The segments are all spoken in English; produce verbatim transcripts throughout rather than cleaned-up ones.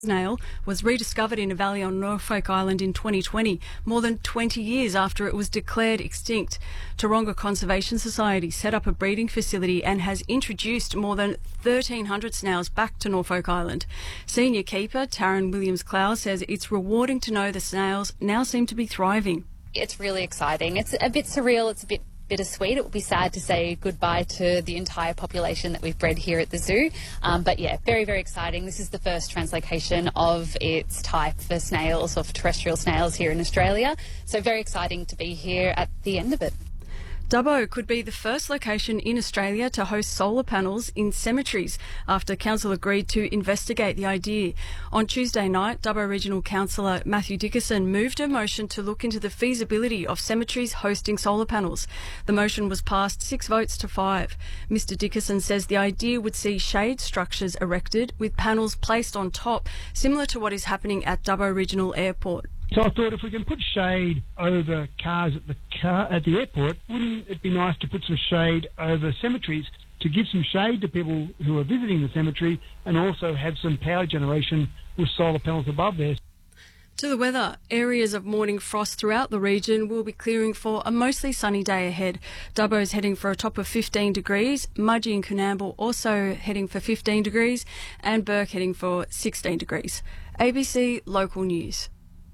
snail was rediscovered in a valley on Norfolk Island in twenty twenty, more than twenty years after it was declared extinct. Taronga Conservation Society set up a breeding facility and has introduced more than thirteen hundred snails back to Norfolk Island. Senior keeper Taryn Williams-Clow says it's rewarding to know the snails now seem to be thriving. It's really exciting. It's a bit surreal, it's a bit bittersweet. It would be sad to say goodbye to the entire population that we've bred here at the zoo. Um, but yeah, very, very exciting. This is the first translocation of its type for snails, or for terrestrial snails here in Australia. So very exciting to be here at the end of it. Dubbo could be the first location in Australia to host solar panels in cemeteries after Council agreed to investigate the idea. On Tuesday night, Dubbo Regional Councillor Matthew Dickerson moved a motion to look into the feasibility of cemeteries hosting solar panels. The motion was passed six votes to five. Mister Dickerson says the idea would see shade structures erected with panels placed on top, similar to what is happening at Dubbo Regional Airport. So I thought if we can put shade over cars at the car at the airport, wouldn't it be nice to put some shade over cemeteries to give some shade to people who are visiting the cemetery and also have some power generation with solar panels above there. To the weather, areas of morning frost throughout the region will be clearing for a mostly sunny day ahead. Dubbo's heading for a top of fifteen degrees, Mudgee and Coonamble also heading for fifteen degrees, and Burke heading for sixteen degrees. A B C Local News.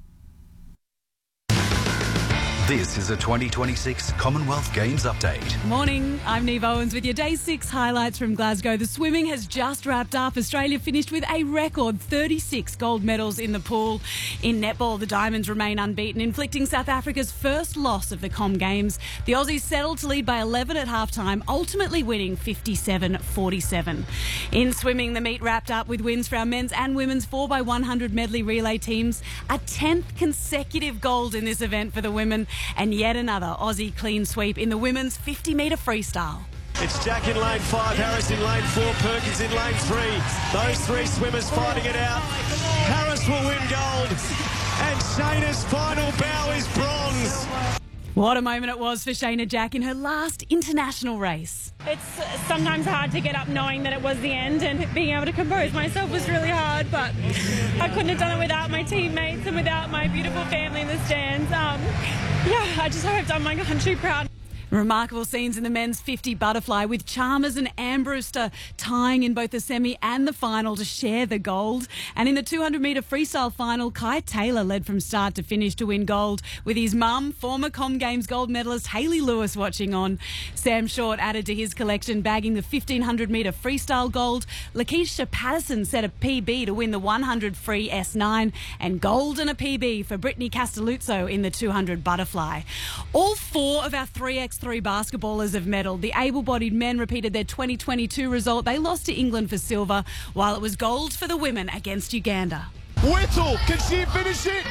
This is a twenty twenty-six Commonwealth Games update. Morning, I'm Neve Owens with your Day six highlights from Glasgow. The swimming has just wrapped up. Australia finished with a record thirty-six gold medals in the pool. In netball, the Diamonds remain unbeaten, inflicting South Africa's first loss of the Com Games. The Aussies settled to lead by eleven at halftime, ultimately winning fifty-seven forty-seven. In swimming, the meet wrapped up with wins for our men's and women's four by one hundred medley relay teams. A tenth consecutive gold in this event for the women. And yet another Aussie clean sweep in the women's fifty metre freestyle. It's Jack in lane five, Harris in lane four, Perkins in lane three. Those three swimmers fighting it out. Harris will win gold, and Shayna's final bow is bronze. What a moment it was for Shayna Jack in her last international race. It's sometimes hard to get up knowing that it was the end, and being able to compose myself was really hard, but I couldn't have done it without my teammates and without my beautiful family in the stands. Um, yeah, I just hope I've done my country proud. Remarkable scenes in the men's fifty butterfly with Chalmers and Ambrewster tying in both the semi and the final to share the gold. And in the two hundred metre freestyle final, Kai Taylor led from start to finish to win gold with his mum, former Com Games gold medalist Hayley Lewis, watching on. Sam Short added to his collection, bagging the fifteen hundred metre freestyle gold. Lakeisha Patterson set a P B to win the one hundred free S nine, and gold and a P B for Brittany Castelluzzo in the two hundred butterfly. All four of our three by three basketballers have medalled. The able-bodied men repeated their twenty twenty-two result. They lost to England for silver, while it was gold for the women against Uganda. Whittle, can she finish it?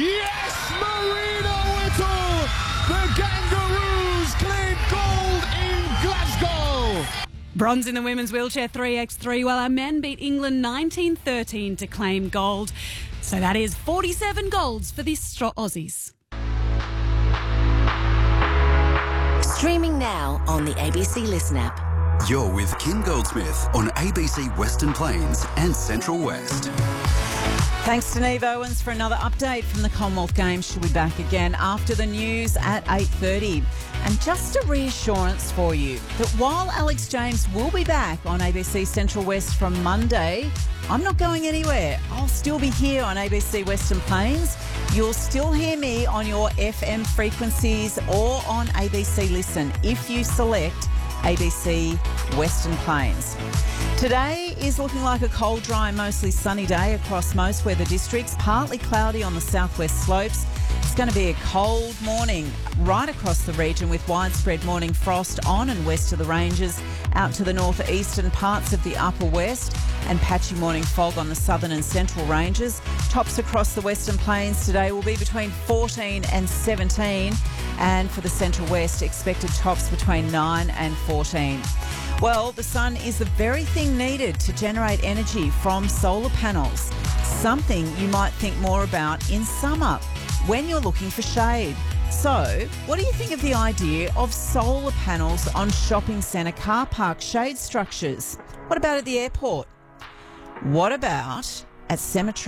Yes, Marina Whittle! The Kangaroos claim gold in Glasgow! Bronze in the women's wheelchair three by three, while our men beat England nineteen thirteen to claim gold. So that is forty-seven golds for the Aussies. Streaming now on the A B C Listen app. You're with Kim Goldsmith on A B C Western Plains and Central West. Thanks to Neve Owens for another update from the Commonwealth Games. She'll be back again after the news at eight thirty. And just a reassurance for you that while Alex James will be back on A B C Central West from Monday, I'm not going anywhere. I'll still be here on A B C Western Plains. You'll still hear me on your F M frequencies or on A B C Listen if you select A B C Western Plains. Today is looking like a cold, dry, mostly sunny day across most weather districts. Partly cloudy on the southwest slopes. It's going to be a cold morning right across the region with widespread morning frost on and west of the ranges, out to the northeastern parts of the upper west, and patchy morning fog on the southern and central ranges. Tops across the Western Plains today will be between fourteen and seventeen, and for the central west, expected tops between nine and fourteen. Well, the sun is the very thing needed to generate energy from solar panels, something you might think more about in summer when you're looking for shade. So, what do you think of the idea of solar panels on shopping centre car park shade structures? What about at the airport? What about at Cemetery.